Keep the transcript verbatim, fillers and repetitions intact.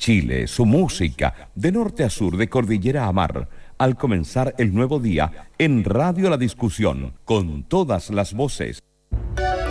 Chile, su música, de norte a sur, de cordillera a mar, al comenzar el nuevo día en Radio La Discusión, con todas las voces.